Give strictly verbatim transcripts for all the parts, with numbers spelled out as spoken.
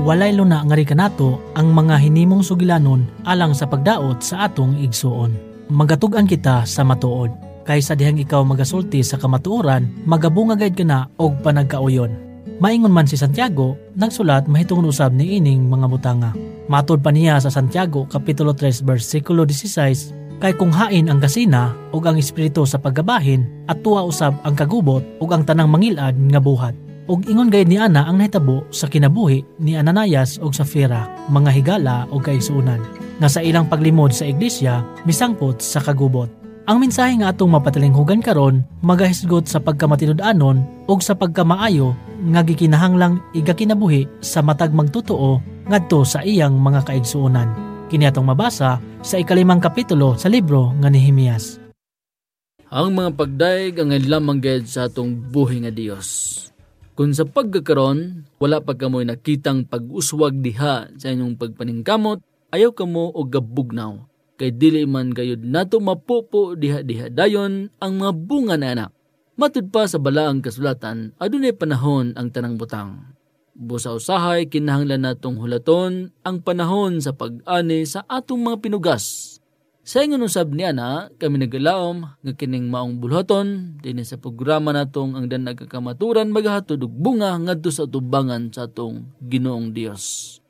walay luna nga ri kanato ang mga hinimong sugilanon alang sa pagdaot sa atong igsuon. Magatug-an kita sa matuod. Kaysa dihang ikaw magasulti sa kamatuoran, magabungagayad ka na og panagkauyon. Maingon man si Santiago, nagsulat mahitungod usab ni ining mga butanga. Matod pa niya sa Santiago Kapitulo three versikulo sixteen, kay kung hain ang kasina ug ang espiritu sa paggabahin at tuwa usab ang kagubot ug ang tanang mangilad nga buhat. Ug ingon gayud ni ana ang nahitabo sa kinabuhi ni Ananias ug Safira, mga higala ug kaigsuonan, nga sa ilang paglimod sa iglesia misangpot sa kagubot. Ang mensahe nga atong mapatalinghugan karon magahisgot sa pagkamatinud-anon ug sa pagkamaayo nga gikinahanglang igakinabuhi sa matag magtotoo ngadto sa iyang mga kaigsuonan. Kini atong mabasa sa ikalimang kapitulo sa libro nga Nehemias. Ang mga pagdaig ang lamang gayud sa atong buhi nga Dios. Kung sa pagkakaron, wala pa kamoy nakitang pag-uswag diha sa inyong pagpaningkamot, ayaw kamo og gabugnaw. Kay dili man gayud nato mapupo diha-diha dayon ang mga bunga na anak. Matud pa sa balaang kasulatan, adunay panahon ang tanang butang. Busa usahay kinahanglan natong hulaton ang panahon sa pag-ani sa atong mga pinugas. Sa ingon usab ni ana, kami nagalaom nga kining maong bulhaton dinhi sa programa natong ang danag kakamaturan magahatod og bunga ngadto sa tubangan sa atong Ginoong Dios.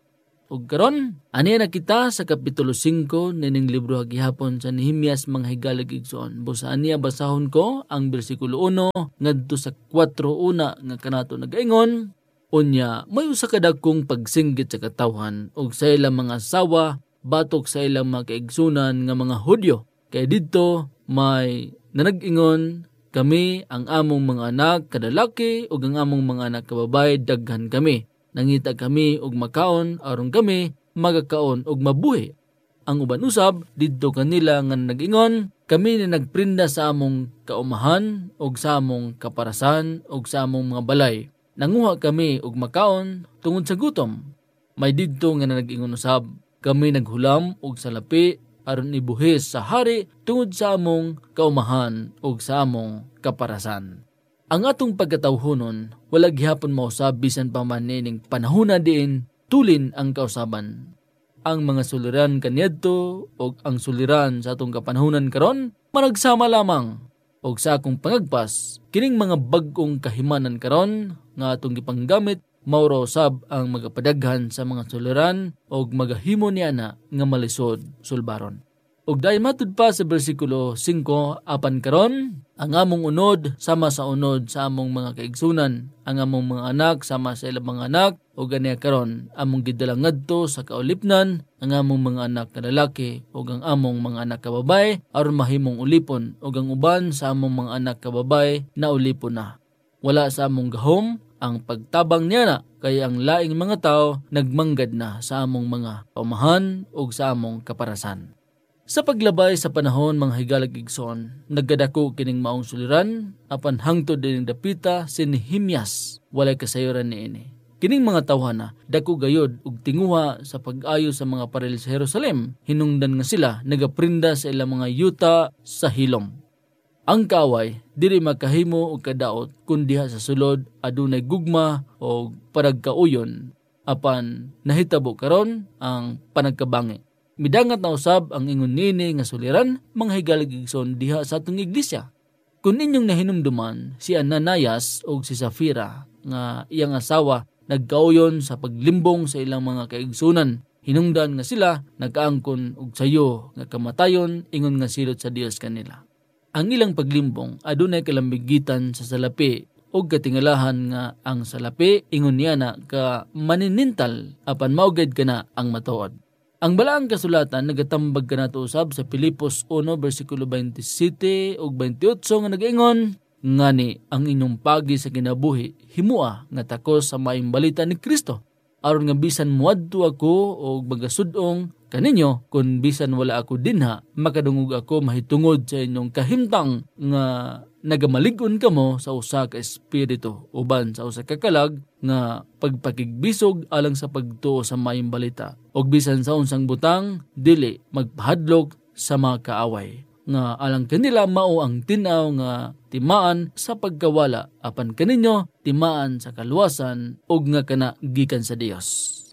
Ug karon, ani na kita sa kapitulo five nining libro gihapon sa Nehemias mga higalag igsoon. Busa aniya basahon ko ang bersikulo one ngadto sa four una nga kanato nagaingon, unya may usa ka dagkong pagsinggit sa katawhan ug sa ilang mga asawa batok sa ilang mga kaigsunan nga mga Hudyo. Kay didto may nanag-ingon, kami ang among mga anak kadalaki ug ang among mga anak kababay daghan kami. Nangita kami og makaon aron kami magakaon og mabuhi. Ang uban usab didto kanila nga nag-ingon, kami ni nagprinda sa among kaumahan og sa among kaparasan og sa among mga balay. Nanguha kami og makaon tungod sa gutom. May didto nga nag-ingon usab, kami naghulam og salapi aron ibuhis sa hari tungod sa among kaumahan ug sa among kaparasan. Ang atong pagkatawhonon, wala gihapon mausab bisan pa man nining panahona diin tulin ang kausaban. Ang mga suliran kaniadto ug ang suliran sa atong kapanahonan karon managsama lamang. Og sa akong pangagpas, kining mga bag-ong kahimanan karon nga atong gipanggamit maura usab ang magapadaghan sa mga suliran og magahimo niana nga malisod sulbaron. Og dahil matud pa sa bersikulo five, apan karon, ang among unod sama sa unod sa among mga kaigsunan, ang among mga anak sama sa ilang mga anak, o ganiya karon, among gidala ngadto sa kaulipnan, ang among mga anak na lalaki, o ang among mga anak kababay, aron mahimong ulipon, o ang uban sa among mga anak kababay na ulipon na. Wala sa among gahom, ang pagtabang niya na, kaya ang laing mga tao nagmanggad na sa among mga paumahan o sa among kaparasan. Sa paglabay sa panahon mga higalag igsoon, naggadako kining maong suliran, apan hangtod din dapita si Nehemias, walay kasayuran niini. Kining mga tawhana, dako gayod ug tinguha sa pag-ayo sa mga paril sa Jerusalem, hinungdan nga sila nagaprinda sa ilang mga yuta sa hilom. Ang kaaway, dili makahimo og kadaot kun diha sa sulod adunay gugma o paragkauyon, apan nahitabo karon ang panagkabangi. Midangat na usab ang ingon nini nga suliran mga higalag igsoon diha sa atong iglesia. Kung inyong nahinumduman si Ananias o si Safira nga iyang asawa nagkauyon sa paglimbong sa ilang mga kaigsunan, hinungdan nga sila nagaangkon og sayo nga kamatayon ingon nga silot sa Dios kanila. Ang ilang paglimbong adunay kalambigitan sa salapi og katingalahan nga ang salapi ingon niya na ka maninintal apan maugad kana ang matuod. Ang balaang kasulatan nagatambag kanato usab sa Filipos one bersikulo twenty-seven ug twenty-eight nga nagaingon, ngani ang inyong pagi sa kinabuhi himua nga takos sa maayong balita ni Kristo aron nga bisan muadto ako og magasud-ong kaninyo kun bisan wala ako dinha makadungog ako mahitungod sa inyong kahimtang nga nagamalig-on kamo sa usa ka espiritu uban sa usa ka kalag nga pagpakigbisog alang sa pagtuo sa maayong balita og bisan sa unsang butang dili magpahadlok sa mga kaaway nga alang kanila mao ang tin-aw nga timaan sa pagkawala apan kaninyo timaan sa kaluwasan og nga kana gikan sa Dios.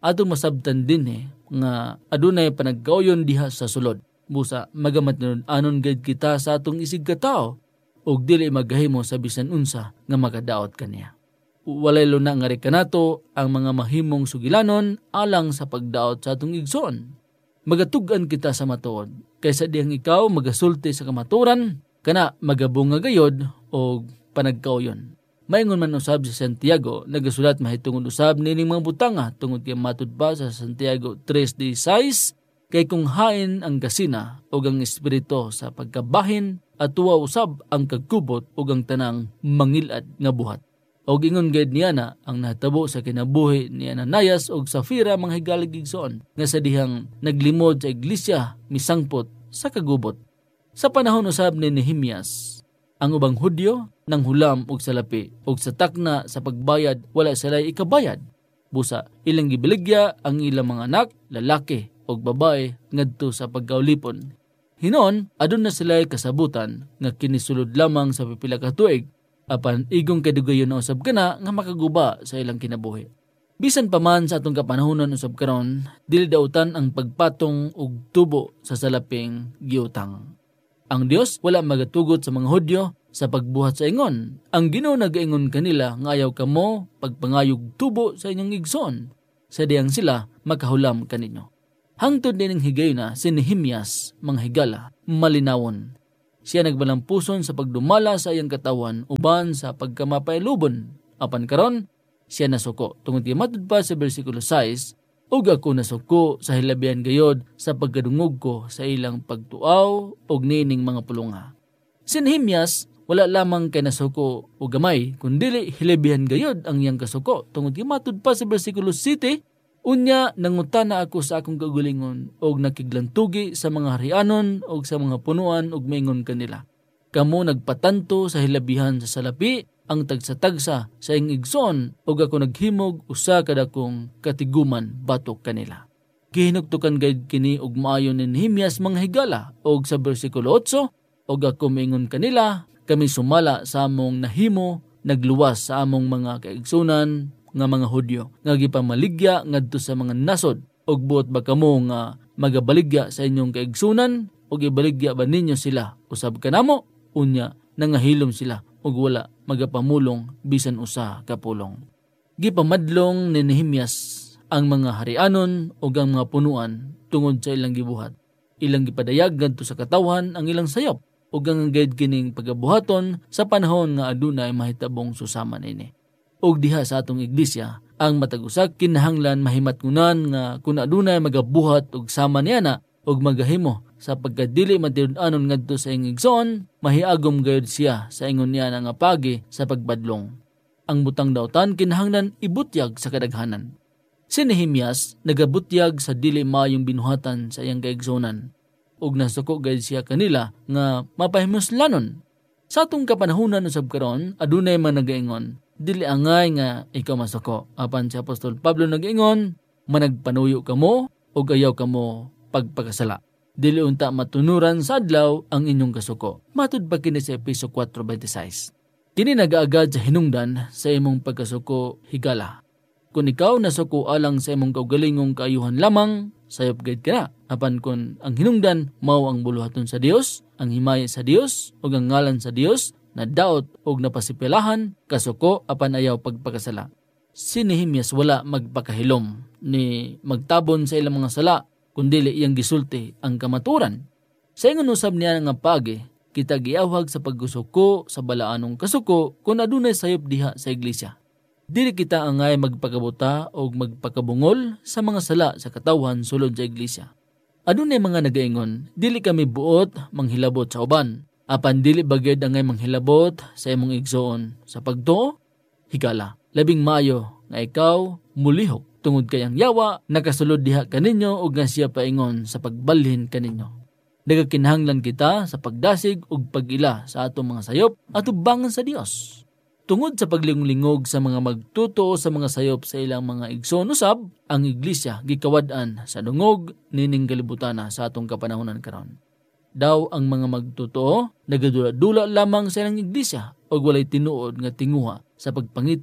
atong masabtan din eh, nga adunay panagkauyon diha sa sulod. Busa magamat nun anon gayud kita sa atong isig katao, og dili magahimo sa bisan unsa nga makadaot kaniya. Walay luna nga rin kanato ang mga mahimong sugilanon alang sa pagdaot sa atong igsoon. Magatugan kita sa matuod, kaysa diyang ikaw magasulti sa kamaturan, kana magabunga gayod o panagkauyon. Maingon man usab sa Santiago, nagasulat mahitungod usab nining mga butanga tungod kay matud pa sa Santiago three sixteen, kay kung hain ang gasina o ang espiritu sa pagkabahin at tuwa usab ang kagkubot o ang tanang mangilad nga buhat. Og ingon gayud niya na ang natabo sa kinabuhi ni Ananias og Safira mga higalig igsoon nga sa dihang naglimod sa iglesia misangpot sa kagubot. Sa panahon usab ni Nehemias, ang ubang Hudyo nang hulam og salapi og sa takna sa pagbayad wala sila ikabayad. Busa ilang gibiligya ang ilang mga anak, lalaki og babae ngadto sa pagkaulipon. Hinon adun na sila kasabutan nga kinisulod lamang sa pipila ka tuig apan igong kadugayon na usab kana nga makaguba sa ilang kinabuhi. Bisan pa man sa atong kapanahonan usab karon, dili dautan ang pagpatong og tubo sa salaping giutang. Ang Dios wala magatugot sa mga Hudyo sa pagbuhat sa ingon. Ang Ginoo nagaingon kanila nga ayaw kamo pagpangayog tubo sa inyong igsoon, sa diyang sila makahulam kaninyo. Hangtod din ang higay na si Nehemias mga higala malinawon. Siya nagbalampuson sa pagdumala sa iyang katawan uban sa pagkamapailubon. Apan karon siya nasuko. Tungod kay matud pa sa bersikulo six, ug ako nasuko sa hilabihan gayod sa pagkadungog ko sa ilang pagtuaw og nining mga pulunga. Si Nehemias wala lamang kay nasuko o gamay, kundili hilabihan gayod ang iyang kasuko. Tungod kay matud pa sa bersikulo seven, unya nangutana ako sa akong kagulingon og nakiglantugi sa mga harianon og sa mga punuan og maingon kanila. Kamo nagpatanto sa hilabihan sa salapi ang tagsa-tagsa sa ing igsoon og ako naghimog usa kada kong katiguman batok kanila. Gihinugtukan gayud kini og maayo ni Nehemias mga higala og sa bersikulo eight og ako maingon kanila kami sumala sa among nahimo nagluwas sa among mga kaigsunan nga mga Hudyo nga gipamaligya ngadto sa mga nasod og buot ba kamo nga magabaligya sa inyong kaigsunan og ibaligya ba ninyo sila usab kanamo? Unya nangahilom sila og wala magapamulong bisan usa ka pulong. Gipamadlong ni Nehemias ang mga harianon ug ang mga punuan tungod sa ilang gibuhat. Ilang gipadayag ngadto sa katawhan ang ilang sayop ug ang gayud kining pagabuhaton sa panahon nga adunay mahitabong susama nini. Og diha sa atong iglesia, ang matag-usa kinahanglan mahimatngunan nga kun adunay magabuhat og sama niya na og magahimo sa pagkadili matinud-anon ngadto sa ing igsoon, mahiagom gayud siya sa ingon niya nga pagi sa pagbadlong. Ang butang dautan kinahanglan ibutyag sa kadaghanan. Si Nehemias nagabutyag sa dili maayong binuhatan sa iyang kaigsonan og nasuko gayud siya kanila nga mapahimuslanon. Sa atong kapanahunan usab karon adunay man nagaingon dili angay nga ikaw masuko. Apan si Apostol Pablo nag-ingon, managpanuyo kamo o ayaw kamo pagpakasala. Dili unta matunuran sa adlaw ang inyong kasuko. Matud pa kini sa Efeso four twenty-six. Kini nagaagad sa hinungdan sa imong pagkasuko higala. Kung ikaw nasuko alang sa imong kaugalingong kaayuhan lamang, sayop gayud ka na. Apan kun ang hinungdan mao ang buluhaton sa Dios, ang himaya sa Dios o ang ngalan sa Dios, na daot og napasipilahan, kasuko apan ayaw pagpakasala. Si Nehemias wala magpakahilom ni magtabon sa ilang mga sala, kundili iyang gisulti ang kamaturan. Sa ingon usab niya nga pagi, kita giawhag sa paggusuko sa balaanong kasuko kung adunay sayop diha sa iglesia. Dili kita angay magpakabuta o magpakabungol sa mga sala sa katawhan sulod sa iglesia. Adunay mga nagaingon, dili kami buot manghilabot sa uban. Apan dili bagid angay manghilabot sa imong igsoon sa pagtuo, higala. Labing maayo nga ikaw mulihok tungod kayang yawa nakasulod diha kaninyo ug nga siya paingon sa pagbalhin kaninyo. Nagakinahanglan kita sa pagdasig ug pag-ila sa atong mga sayop at ubangan sa Dios. Tungod sa paglingling-lingog sa mga magtutuo sa mga sayop sa ilang mga igsoon usab, ang iglesia gikawad-an sa dungog nining kalibutana sa atong kapanahonan karon. Daw ang mga magtutuo nagadula-dula lamang sa ilang iglesia o walay tinuod nga tinguha sa pagpangita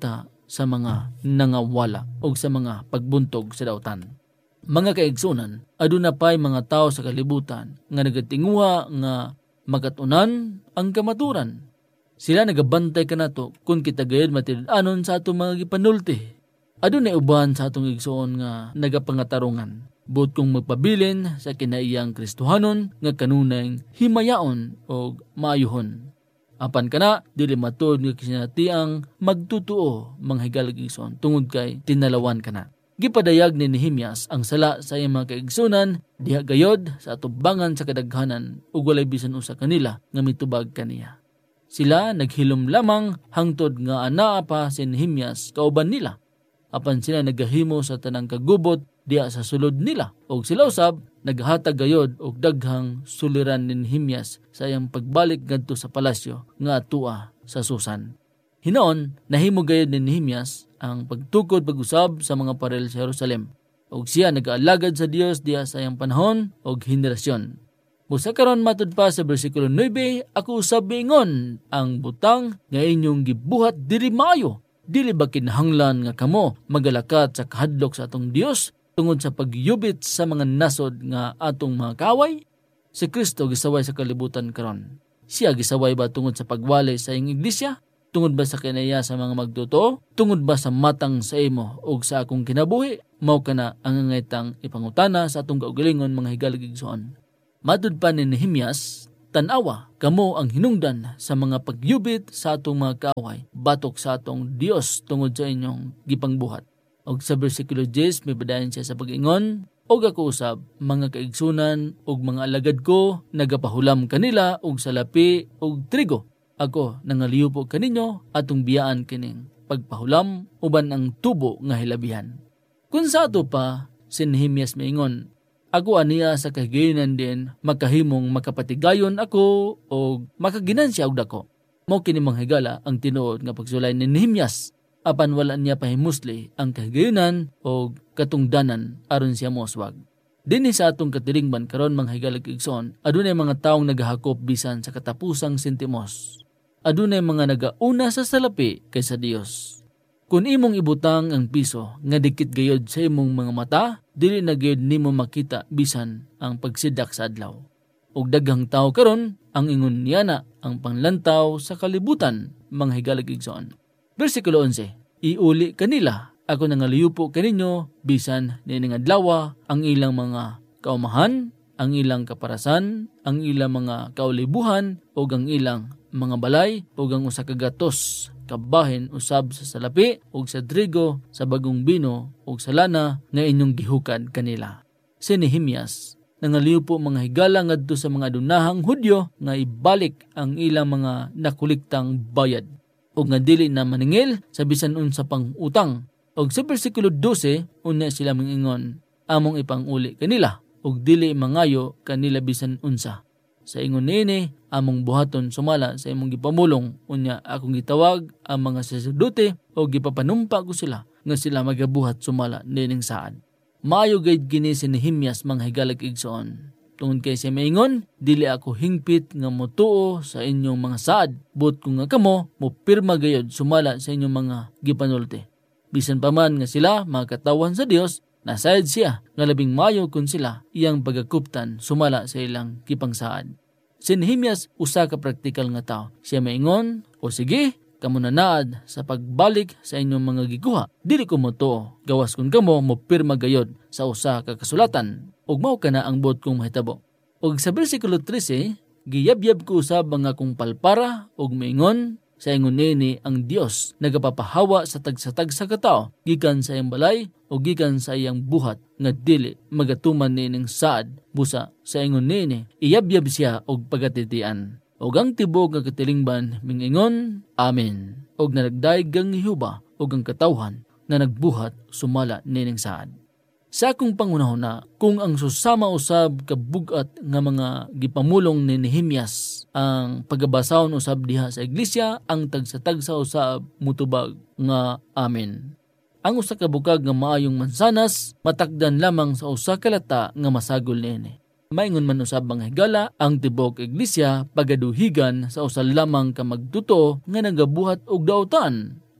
sa mga nangawala o sa mga pagbuntog sa dautan. Mga kaigsunan, aduna pay mga tao sa kalibutan nga nagatinguha nga magatunan ang kamaturan. Sila nagabantay kanato kung kita gayud matid-anon sa atong mga gipanulti. Adunay uban sa atong igsuon nga nagapangatarungan. Buot kung magpabilin sa kinaiyang Kristohanon nga kanunay himayaon o maayuhon. Apan kana, dili matod nga kisinatiang magtutuo mga higalag igsoon tungod kay tinalawan kana. Gipadayag ni Nehemias ang sala sa iyang mga kaigsunan diha gayod sa atubangan sa kadaghanan ug walay bisan usa kanila nga mitubag kaniya. Sila naghilom lamang hangtod nga anaa pa si Nehemias kauban nila. Apan sila nagahimo sa tanang kagubot diha sa sulod nila ug sila usab naghatag gayod og daghang suliran ni Nehemias sa iyang pagbalik ngadto sa palasyo nga atua sa Susan. Hinoon, nahimo gayud ni Nehemias ang pagtukod pag-usab sa mga parel sa Jerusalem ug siya nag-aalagad sa Dios diha sa iyang panahon ug henerasyon. Busa karon matud pa sa bersikulo nine, ako usab ingon ang butang nga inyong gibuhat dili maayo. Dili ba kinahanglan nga kamo magalakat sa kahadlok sa atong Dios tungod sa pagyubit sa mga nasod nga atong mga kaway? Si Kristo gisaway sa kalibutan karon. Siya gisaway ba tungod sa pagwali sa iyang iglesia? Tungod ba sa kinaya sa mga magtuto? Tungod ba sa matang sa imo o sa akong kinabuhi? Mao kana ang ngaytang ipangutana sa atong kaugalingon mga higalag igsoon. Matud pa ni Nehemias, tanawa, kamo ang hinungdan sa mga pagyubit sa atong mga kaaway, batok sa atong Dios tungod sa inyong gipangbuhat. Og sa bersikulo ten, may badayan siya sa pag-ingon, og ako usab, mga kaigsunan og mga alagad ko, nagapahulam kanila og salapi og trigo. Ako nangaliyupo kaninyo atong biyaan kining pagpahulam uban ang tubo nga hilabihan. Kung sa ato pa, si Nehemias maingon, ako aniya sa kahigayonan din makahimong makapatigayon ako o makaginansya og dako. Mao kini manghigala ang tinuod nga pagsulay ni Nehemias apan wala niya pahimusli ang kahigayonan o katungdanan aron siya moswag. Dinhi sa atong katilingban karon manghigalag igsoon, adunay mga taong nagahakop bisan sa katapusang sentimos. Adunay mga nagauna sa salapi kaysa Dios. Kung imong ibutang ang piso nga dikit gayod sa imong mga mata, dili na gayud nimo makita bisan ang pagsidak sa adlaw. Og daghang tawo karon ang ingon niya na ang panglantaw sa kalibutan, mga higalag igsoon. Bersikulo eleven, iuli kanila, ako nangaliyupo kaninyo bisan nining adlaw ang ilang mga kaumahan, ang ilang kaparasan, ang ilang mga kaulibuhan o ang ilang mga balay o ang usa ka gatos kabahin usab sa salapi o sa trigo sa bagong bino o sa lana nga inyong gihukad kanila. Si Nehemias nangaliw po mga higala ngadto sa mga dunahang Hudyo nga ibalik ang ilang mga nakuliktang bayad o nga dili na maningil sa bisan unsa pang utang. Og sa bersikulo twelve unya sila mingingon, among ipanguli kanila og dili mangayo kanila bisan unsa. Sa ingon nini, among buhaton sumala sa imong gipamulong, unya akong gitawag ang mga saserdote o gipapanumpa ko sila nga sila magabuhat sumala nining saad. Maayo gayud kini si Nehemias mga higalag igsoon. Tungod kay siya maingon, dili ako hingpit nga motuo sa inyong mga saad, but kung nga kamo mo pirma gayud sumala sa inyong mga gipanulti. Bisan pa man nga sila mga katawan sa Dios, nasayad siya nga labing mayo kung sila iyang pagakuptan sumala sa ilang kipangsaad. Si Nehemias usa ka praktikal nga tao. Siya maingon, o sige, kamo nanaad sa pagbalik sa inyong mga gikuha. Dili ko mo to, gawas kung kamo mo pirma gayod sa usa ka kasulatan. Ug mao kana ang buot kong mahitabo. Ug sa bersikulo thirteen, giyabyab ko usab mga kong palpara ug maingon, sa ingon nini ang Dios nagapapahawa sa tagsa-tagsa ka tao gikan sa iyang balay o gikan sa iyang buhat nga dili magatuman nining saad busa sa ingon nini iyabyab siya og pagatitian og ang tibok nga katilingban mingingon amen og nagdaig ang Jehova og ang katawhan na nagbuhat sumala nining saad. Sa akong pangunahuna, kung ang susama usab kabugat nga mga gipamulong ni Nehemias ang pagabasahon usab diha sa iglesia, ang tagsa-tagsa usab mutubag nga amen. Ang usa ka bukag nga maayong mansanas matakdan lamang sa usa ka lata nga masagol niini. Maingon man usab ang higala ang tibok iglesia pagaduhigan sa usa lamang ka magtuto nga nagabuhat og daotan.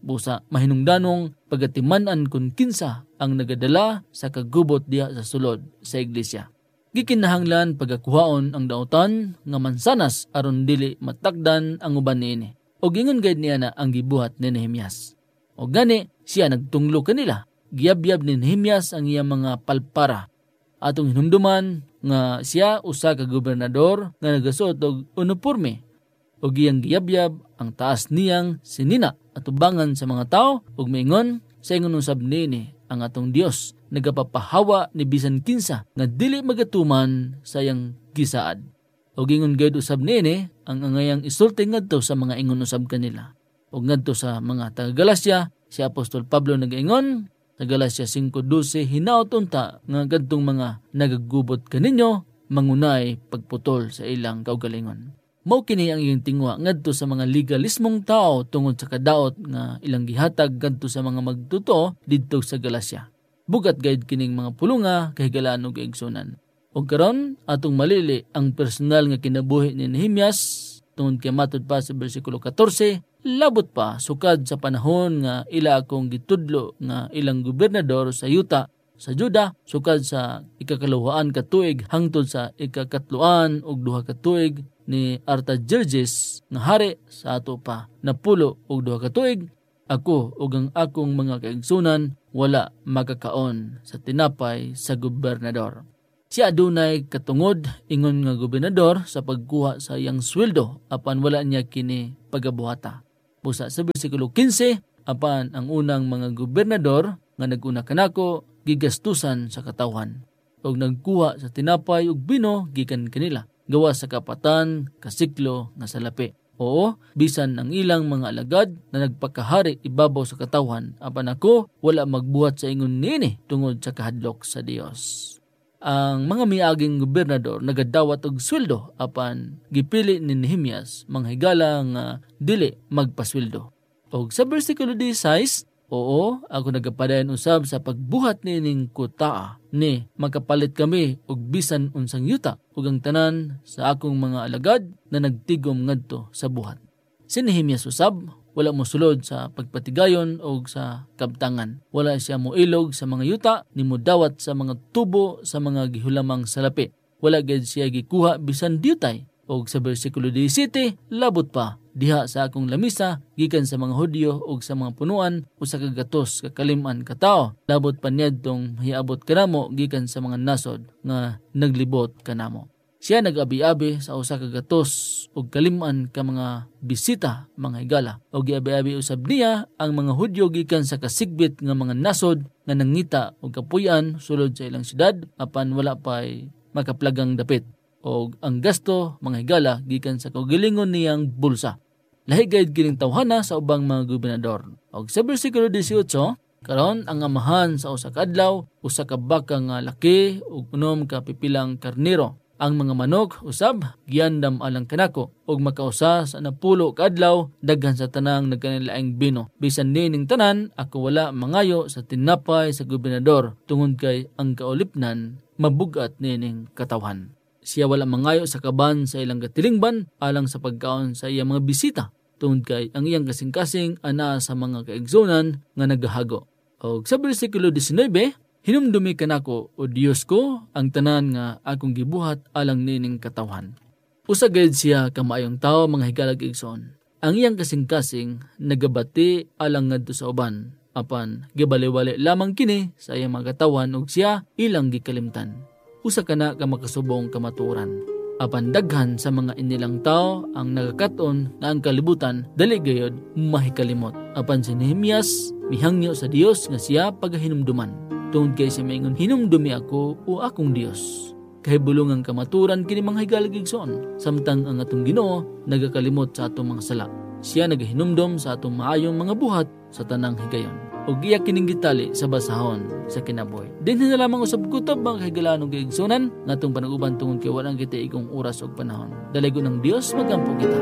Busa mahinungdanong pagatimanan kun kinsa ang nagadala sa kagubot diha sa sulod sa iglesia. Gikinahanglan pagakuhaon ang dautan nga mansanas aron dili matakdan ang uban niini. O gingon gayud niya na ang gibuhat ni Nehemias. O gani siya nagtunglo kanila. Giyabyab ni Nehemias ang iyang mga palpara. Atong hinumduman nga siya usa ka gobernador nga nagasuot og uniporme. O giyang giyabyab ang taas niyang sinina at ubangan sa mga tao ug maingon sa ingon usab niini ang atong Dios nagapapahawa ni bisan kinsa nga dili magatuman sa iyang gisaad. O gingon gayud usab niini ang angayang isulti ngadto sa mga ingon usab kanila. O ngadto sa mga taga Galacia, si Apostol Pablo nagaingon sa Galacia five twelve, hinaot unta nga kadtong mga nagagubot kaninyo mangunay pagputol sa ilang kaugalingon. Mao kini ang iyong tingwa ngadto sa mga legalismong tao tungod sa kadaot nga ilang gihatag ngadto sa mga magtuto didto sa Galacia. Bugat gayud kining mga pulunga kahigalaan ug igsunan. Ug karon atong malili ang personal nga kinabuhi ni Nehemias tungod kay matud pa sa bersikulo fourteen, labot pa sukad sa panahon nga ila akong gitudlo nga ilang gobernador sa yuta sa Juda, sukad sa ikakaluhaan ka tuig hangtod sa ikakatluan ug duha ka tuig ni Artajerjes nga hari sa ato pa napulo og duha ka tuig, ako ug ang akong mga kaigsunan wala makakaon sa tinapay sa gobernador. Si adunay katungod ingon nga gobernador sa pagkuha sa iyang sweldo apan wala niya kini pagabuhata. Busa sa bersikulo fifteen, apan ang unang mga gobernador nga naguna kanako gigastusan sa katawhan ug nagkuha sa tinapay ug bino gikan kanila gawa sa kapatan kasiklo nga salapi. Oo, bisan ang ilang mga alagad na nagpakahari ibabaw sa katawhan apan ako wala magbuhat sa ingon nini tungod sa kahadlok sa Dios. Ang mga miaging gobernador nagadawat og sweldo apan gipili ni Nehemias manghigala nga dili magpasweldo. Og sa bersikulo sixteen, oo, ako nagapadayon usab sa pagbuhat nining kutaa ni makapalit kami og bisan unsang yuta ug ang tanan sa akong mga alagad na nagtigom ngadto sa buhat. Si Nehemias usab wala mo sulod sa pagpatigayon o sa kabtangan. Wala siya mo ilog sa mga yuta, ni mo dawat sa mga tubo sa mga gihulamang salapi. Wala gid siya gikuha bisan diutay. O sa bersikulo seventeen, labot pa, diha sa akong lamisa, gikan sa mga Hudyo o sa mga punuan o sa kagatos kakaliman katao. Labot pa niya tong hiabot kanamo gikan sa mga nasod nga naglibot kanamo. Siya nag-abi-abi sa usa ka gatos ug kaliman ka mga bisita, mga higala. Og giabi-abi usab niya ang mga Hudyo gikan sa kasigbit nga mga nasod nga nangita og kapuy-an sulod sa ilang syudad apan wala pay makaplagang dapit. Og ang gasto, mga higala gikan sa kaugalingon niyang bulsa. Lahi gayud kining tawhana sa ubang mga gobernador. Og sa bersikulo eighteen, karon ang amahan sa usa ka adlaw, usa ka baka nga laki ug unom ka pipilang karnero. Ang mga manok usab giandam alang kanako ug makausa sa napulo ka adlaw daghan sa tanang nagkanilaing bino. Bisan nining tanan ako wala mangayo sa tinapay sa gobernador tungod kay ang kaulipnan mabugat nining katawhan. Siya wala mangayo sa kaban sa ilang gatilingban alang sa pagkaon sa iyang mga bisita tungod kay ang iyang kasing-kasing ana sa mga kaigsunan nga nagahago. Og sa bersikulo nineteen, hinumdumi kanako o Dios ko ang tanan nga akong gibuhat alang nining katawhan. Usa gayud siya kamaayong tao mga higalag igsoon. Ang iyang kasing-kasing nagabati alang ngadto sa uban apan gibaliwali lamang kini sa iyang mga katawhan ug siya ilang gikalimtan. Usa kana ka makasubong kamatuoran. Apan daghan sa mga inilang tao ang nagakat-on nga ang kalibutan dali gayud mahikalimot. Apan si Nehemias mihangyo sa Dios nga siya pagahinumduman. Tungod kay siya maingon, hinumdumi ako o akong Dios. Kahibulungang kamaturan kini mga higalag igsoon. Samtang ang atong Ginoo nagakalimot sa atong mga sala. Siya nagahinumdom sa atong maayong mga buhat sa tanang higayon. O giya kining gitali sa basahon sa kinabuhi. Dinhi na lamang usab kutob mga kahigalanong kaigsunan nga atong panaguban tungod kay walang kita igong oras ug panahon. Dalago ng Dios magampo kita.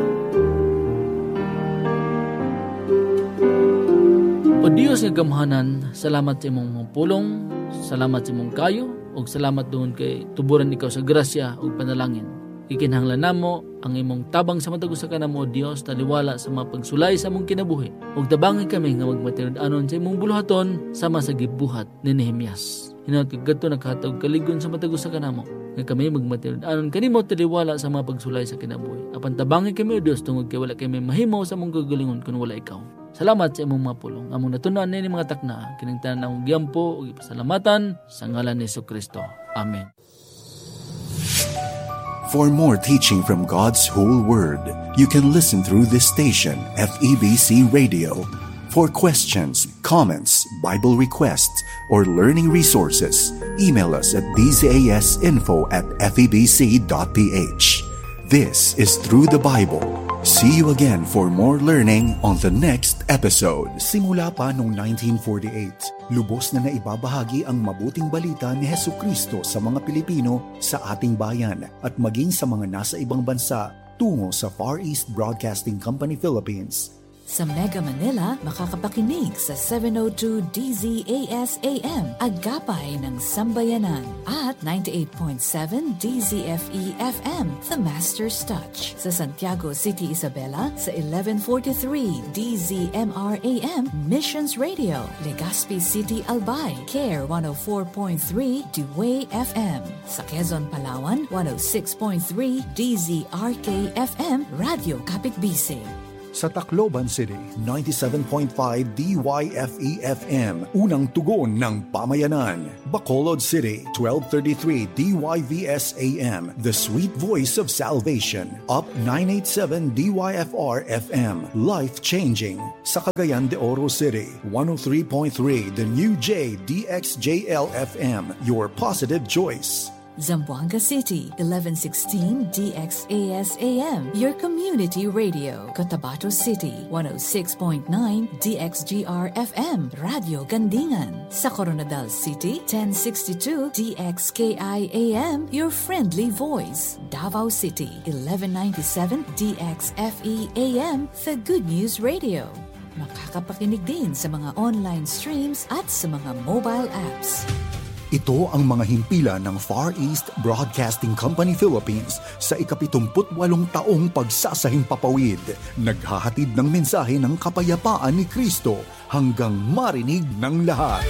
O Diyos nga gamhanan, salamat sa imong mga pulong, salamat sa imong kayo, ug salamat doon kay tuburan ikaw sa grasya ug panalangin. Ikinahanglan namo ang imong tabang sa matag usa ka namo, O Dios, taliwala sa mga pagsulay sa among kinabuhi. Ug tabangi kami nga magmatirud-anon sa imong buluhaton sama sa gibuhat ni Nehemias. Hinaut kag kadto naghatag kaligon sa matag usa ka namo nga kami magmatirud-anon kanimo taliwala sa mga pagsulay sa kinabuhi. Apan tabangi kami, O Dios, tungod kay wala kami mahimaw sa among gagalingon kun wala ikaw. Salamat sa imong mga pulong. Among natunan ni mga takna, kining tanan akong giyampo ug ipasalamatan sa ngalan ni Jesucristo. Amen. For more teaching from God's whole Word, you can listen through this station, F E B C Radio. For questions, comments, Bible requests, or learning resources, email us at d z a s info at f e b c dot p h. This is Through the Bible. See you again for more learning on the next episode. Simula pa noong nineteen forty-eight, lubos na naibabahagi ang mabuting balita ni Hesukristo sa mga Pilipino sa ating bayan at maging sa mga nasa ibang bansa tungo sa Far East Broadcasting Company Philippines. Sa Mega Manila, makakapakinig sa seven oh two D Z A S A M, Agapay ng Sambayanan, at ninety-eight point seven D Z F E F M, The Master's Touch. Sa Santiago City, Isabela, sa eleven forty-three D Z M R A M, Missions Radio. Legazpi City, Albay, Care one oh four point three Dewey F M. Sa Quezon, Palawan, one oh six point three D Z R K F M, Radio Kapitbisig. Sa Tacloban City, ninety-seven point five D Y F E F M, unang tugon ng pamayanan. Bacolod City, twelve thirty-three D Y V S A M, the sweet voice of salvation. Up nine eighty-seven D Y F R F M, life-changing. Sa Cagayan de Oro City, one oh three point three The New J D X J L F M, your positive choice. Zamboanga City, eleven sixteen D X A S A M, your community radio. Cotabato City, one oh six point nine D X G R F M, Radio Gandingan. Sa Coronadal City, ten sixty-two D X K I A M, your friendly voice. Davao City, eleven ninety-seven D X F E A M, the Good News Radio. Makakapakinig din sa mga online streams at sa mga mobile apps. Ito ang mga himpilan ng Far East Broadcasting Company Philippines sa ikapitumput walong taong pagsasahing papawid. Naghahatid ng mensahe ng kapayapaan ni Kristo hanggang marinig ng lahat.